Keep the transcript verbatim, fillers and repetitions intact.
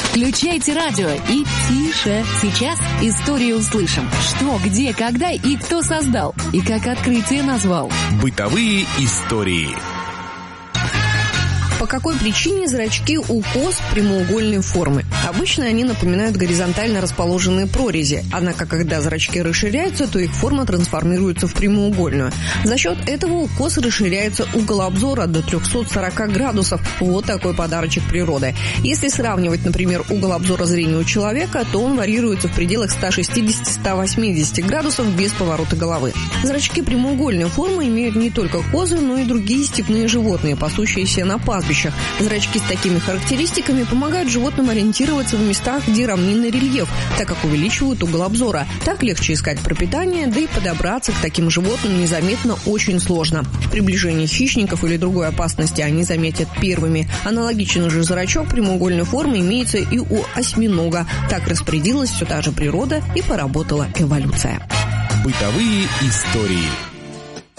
Включайте радио и тише. Сейчас историю услышим. Что, где, когда и кто создал. И как открытие назвал. Бытовые истории. По какой причине зрачки у коз прямоугольной формы? Обычно они напоминают горизонтально расположенные прорези, однако когда зрачки расширяются, то их форма трансформируется в прямоугольную. За счет этого у коз расширяется угол обзора до триста сорок градусов. Вот такой подарочек природы. Если сравнивать, например, угол обзора зрения у человека, то он варьируется в пределах сто шестьдесят - сто восемьдесят градусов без поворота головы. Зрачки прямоугольной формы имеют не только козы, но и другие степные животные, пасущиеся на пастбищах. Зрачки с такими характеристиками помогают животным ориентироваться в местах, где равнинный рельеф, так как увеличивают угол обзора. Так легче искать пропитание, да и подобраться к таким животным незаметно очень сложно. Приближение хищников или другой опасности они заметят первыми. Аналогичный же зрачок прямоугольной формы имеется и у осьминога. Так распорядилась все та же природа и поработала эволюция. Бытовые истории.